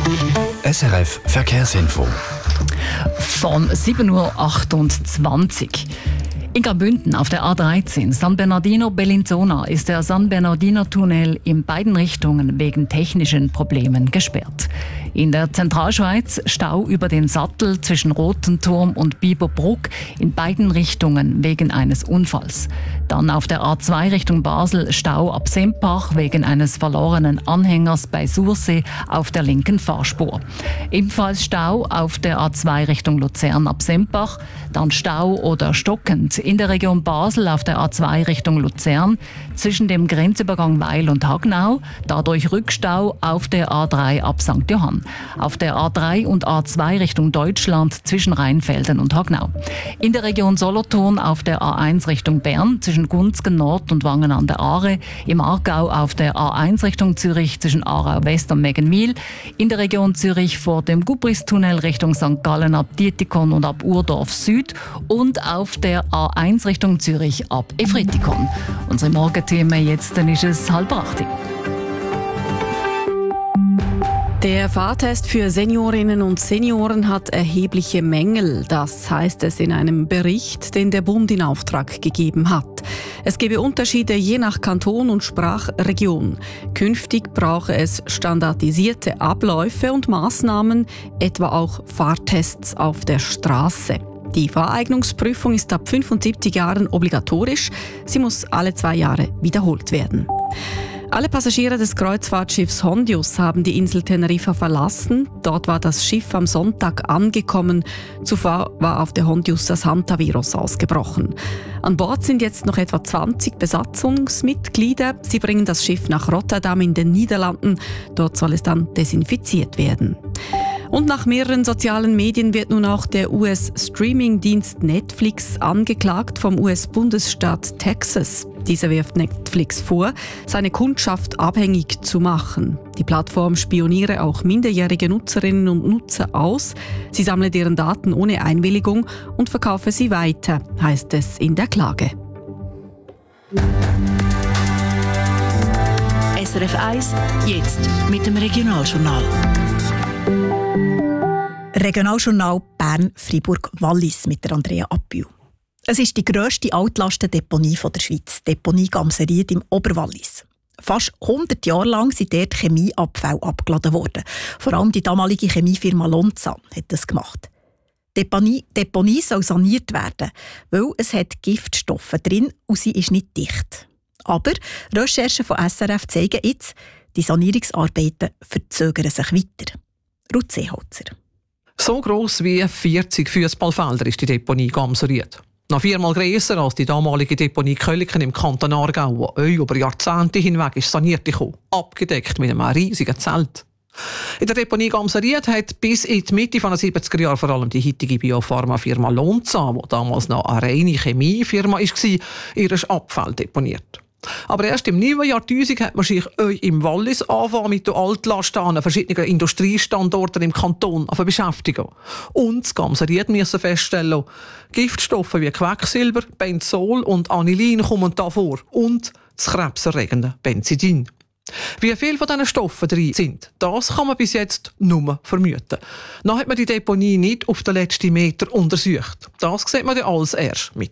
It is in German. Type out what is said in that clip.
SRF Verkehrsinfo. Von 7:28 Uhr. In Graubünden auf der A13 San Bernardino-Bellinzona ist der San Bernardino-Tunnel in beiden Richtungen wegen technischen Problemen gesperrt. In der Zentralschweiz Stau über den Sattel zwischen Rotenturm und Biberbruck in beiden Richtungen wegen eines Unfalls. Dann auf der A2 Richtung Basel Stau ab Sempach wegen eines verlorenen Anhängers bei Sursee auf der linken Fahrspur. Ebenfalls Stau auf der A2 Richtung Luzern ab Sempach, dann Stau oder stockend in der Region Basel auf der A2 Richtung Luzern zwischen dem Grenzübergang Weil und Hagnau, dadurch Rückstau auf der A3 ab St. Johann. Auf der A3 und A2 Richtung Deutschland zwischen Rheinfelden und Hagnau. In der Region Solothurn auf der A1 Richtung Bern zwischen Gunzgen Nord und Wangen an der Aare. Im Aargau auf der A1 Richtung Zürich zwischen Aarau West und Meggenwil. In der Region Zürich vor dem Gubristunnel Richtung St. Gallen ab Dietikon und ab Urdorf Süd. Und auf der A1 Richtung Zürich ab Efretikon. Unsere Morgenthemen jetzt, dann ist es 7:30. Der Fahrtest für Seniorinnen und Senioren hat erhebliche Mängel. Das heißt es in einem Bericht, den der Bund in Auftrag gegeben hat. Es gebe Unterschiede je nach Kanton und Sprachregion. Künftig brauche es standardisierte Abläufe und Maßnahmen, etwa auch Fahrtests auf der Straße. Die Fahreignungsprüfung ist ab 75 Jahren obligatorisch. Sie muss alle 2 Jahre wiederholt werden. Alle Passagiere des Kreuzfahrtschiffs Hondius haben die Insel Teneriffa verlassen. Dort war das Schiff am Sonntag angekommen. Zuvor war auf der Hondius das Hantavirus ausgebrochen. An Bord sind jetzt noch etwa 20 Besatzungsmitglieder. Sie bringen das Schiff nach Rotterdam in den Niederlanden. Dort soll es dann desinfiziert werden. Und nach mehreren sozialen Medien wird nun auch der US-Streaming-Dienst Netflix angeklagt vom US-Bundesstaat Texas. Dieser wirft Netflix vor, seine Kundschaft abhängig zu machen. Die Plattform spioniere auch minderjährige Nutzerinnen und Nutzer aus. Sie sammle deren Daten ohne Einwilligung und verkaufe sie weiter, heißt es in der Klage. SRF 1, jetzt mit dem Regionaljournal. Regionaljournal Bern-Fribourg-Wallis mit der Andrea Appiu. Es ist die grösste Altlastendeponie der Schweiz, die Deponie Gamseried im Oberwallis. Fast 100 Jahre lang sind dort Chemieabfälle abgeladen worden. Vor allem die damalige Chemiefirma Lonza hat das gemacht. Die Deponie soll saniert werden, weil es hat Giftstoffe drin und sie ist nicht dicht. Aber Recherchen von SRF zeigen jetzt, die Sanierungsarbeiten verzögern sich weiter. Ruth Seeholzer. So gross wie 40 Fußballfelder ist die Deponie Gamseried. Noch 4-mal grösser als die damalige Deponie Kölliken im Kanton Aargau, die über Jahrzehnte hinweg ist saniert gekommen, abgedeckt mit einem riesigen Zelt. In der Deponie Gamseried hat bis in die Mitte der 70er Jahre vor allem die heutige Biopharmafirma Lonza, die damals noch eine reine Chemiefirma war, ihren Abfall deponiert. Aber erst im neuen Jahrtausend hat man sich im Wallis angefangen mit den Altlasten an verschiedenen Industriestandorten im Kanton zu beschäftigen. Und das Gamseried müssen feststellen, Giftstoffe wie Quecksilber, Benzol und Anilin kommen da vor. Und das krebserregende Benzidin. Wie viele von diesen Stoffen drin sind, das kann man bis jetzt nur vermuten. Noch hat man die Deponie nicht auf den letzten Meter untersucht. Das sieht man dann alles erst mit